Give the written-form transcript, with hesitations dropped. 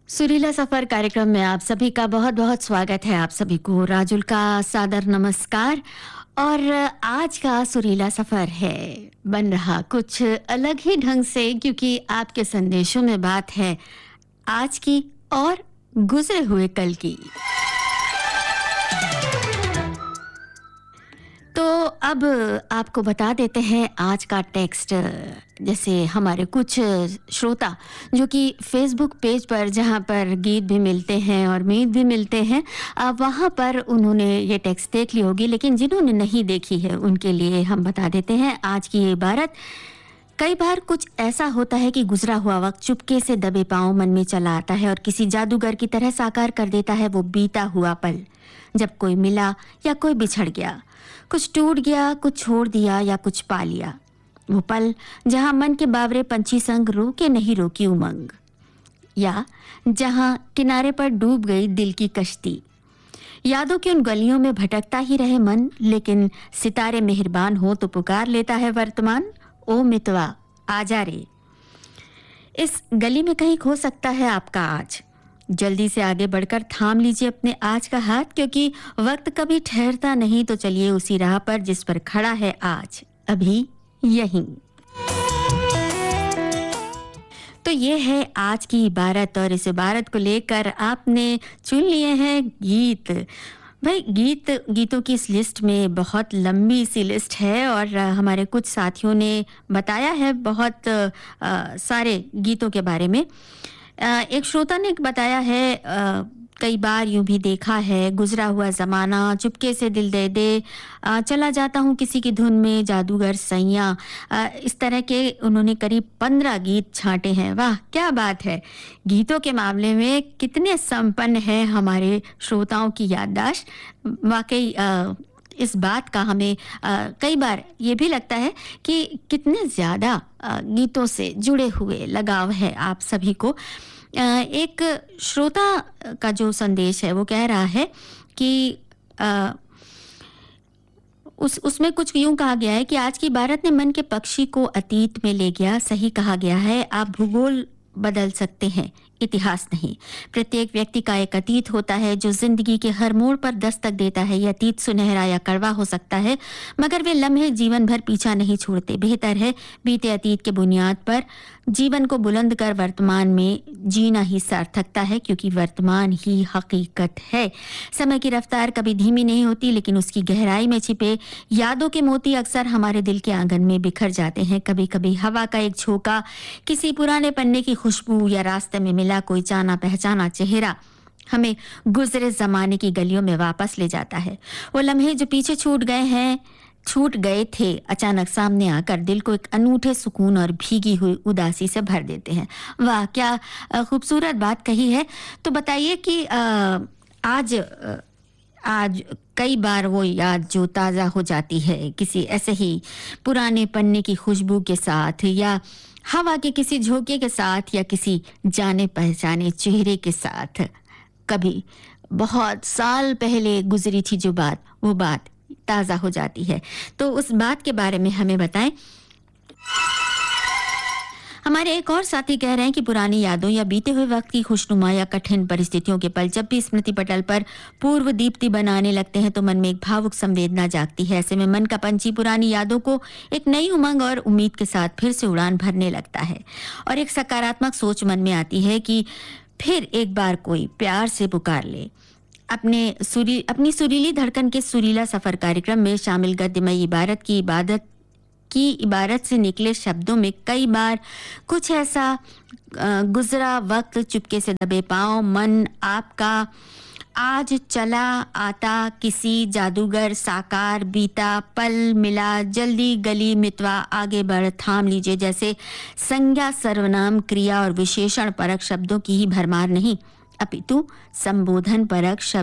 सुरीला सफर कार्यक्रम में आप सभी का बहुत बहुत स्वागत है। आप सभी को राजुल का सादर नमस्कार। और आज का सुरीला सफर है बन रहा कुछ अलग ही ढंग से, क्योंकि आपके संदेशों में बात है आज की और गुजरे हुए कल की। तो अब आपको बता देते हैं आज का टेक्स्ट। जैसे हमारे कुछ श्रोता जो कि फेसबुक पेज पर, जहां पर गीत भी मिलते हैं और मीत भी मिलते हैं, वहां पर उन्होंने ये टेक्स्ट देख ली होगी, लेकिन जिन्होंने नहीं देखी है उनके लिए हम बता देते हैं आज की ये इबारत। कई बार कुछ ऐसा होता है कि गुजरा हुआ वक्त चुपके से दबे पांव मन में चला आता है और किसी जादूगर की तरह साकार कर देता है वो बीता हुआ पल, जब कोई मिला या कोई बिछड़ गया, कुछ टूट गया, कुछ छोड़ दिया या कुछ पा लिया। वो पल जहां मन के बावरे पंछी संग रो के नहीं रोकी उमंग, या जहां किनारे पर डूब गई दिल की कश्ती। यादों की उन गलियों में भटकता ही रहे मन, लेकिन सितारे मेहरबान हो तो पुकार लेता है वर्तमान, ओ मितवा आजा रे। इस गली में कहीं खो सकता है आपका आज। जल्दी से आगे बढ़कर थाम लीजिए अपने आज का हाथ, क्योंकि वक्त कभी ठहरता नहीं। तो चलिए उसी राह पर जिस पर खड़ा है आज, अभी यहीं। तो ये है आज की इबारत, और इस इबारत को लेकर आपने चुन लिए हैं गीत। भाई गीतों की इस लिस्ट में बहुत लंबी सी लिस्ट है, और हमारे कुछ साथियों ने बताया है बहुत सारे गीतों के बारे में। एक श्रोता ने बताया है, कई बार यूं भी देखा है, गुजरा हुआ जमाना, चुपके से दिल दे दे, चला जाता हूं किसी की धुन में, जादूगर सैया। इस तरह के उन्होंने करीब 15 गीत छांटे हैं। वाह क्या बात है! गीतों के मामले में कितने संपन्न हैं हमारे श्रोताओं की याददाश्त। वाकई इस बात का हमें कई बार ये भी लगता है कि कितने ज़्यादा गीतों से जुड़े हुए लगाव है आप सभी को। एक श्रोता का जो संदेश है वो कह रहा है कि उसमें कुछ यूं कहा गया है कि आज की इबारत ने मन के पक्षी को अतीत में ले गया। सही कहा गया है, आप भूगोल बदल सकते हैं, इतिहास नहीं। प्रत्येक व्यक्ति का एक अतीत होता है जो जिंदगी के हर मोड़ पर दस्तक देता है। यह अतीत सुनहरा या कड़वा हो सकता है, मगर वे लम्हे जीवन भर पीछा नहीं छोड़ते। बेहतर है बीते अतीत के बुनियाद पर जीवन को बुलंद कर वर्तमान में जीना ही सार्थकता है, क्योंकि वर्तमान ही हकीकत है। समय की रफ्तार कभी धीमी नहीं होती, लेकिन उसकी गहराई में छिपे यादों के मोती अक्सर हमारे दिल के आंगन में बिखर जाते हैं। कभी कभी हवा का एक झोंका, किसी पुराने पन्ने की खुशबू, या रास्ते में मिला कोई जाना पहचाना चेहरा हमें गुजरे जमाने की गलियों में वापस ले जाता है। वो लम्हे जो पीछे छूट गए थे, अचानक सामने आकर दिल को एक अनूठे सुकून और भीगी हुई उदासी से भर देते हैं। वाह क्या खूबसूरत बात कही है। तो बताइए कि आज कई बार वो याद जो ताज़ा हो जाती है किसी ऐसे ही पुराने पन्ने की खुशबू के साथ, या हवा के किसी झोंके के साथ, या किसी जाने पहचाने चेहरे के साथ, कभी बहुत साल पहले गुजरी थी जो बात, वो बात ताज़ा हो जाती है। तो उस बात के बारे में हमें बताएं। हमारे एक और साथी कह रहे हैं कि पुरानी यादों या बीते हुए वक्त की खुशनुमा या कठिन परिस्थितियों के पल जब भी स्मृति पटल पर पूर्व दीप्ति बनाने लगते हैं तो मन में एक भावुक संवेदना जागती है। ऐसे में मन का पंछी पुरानी यादों को एक नई उमंग और उम्मीद के साथ फिर से उड़ान भरने लगता है, और एक सकारात्मक सोच मन में आती है कि फिर एक बार कोई प्यार से पुकार ले। अपनी सुरीली धड़कन के सुरीला सफर कार्यक्रम में शामिल गद्यमयी इबारत से निकले शब्दों में कई बार कुछ ऐसा गुजरा वक्त, चुपके से दबे पांव, मन आपका आज चला आता किसी जादूगर साकार, बीता पल मिला, जल्दी गली मितवा आगे बढ़ थाम लीजिए जैसे संज्ञा, सर्वनाम, क्रिया और विशेषण परक शब्दों की ही भरमार नहीं, अपितु संबोधन परक शब्द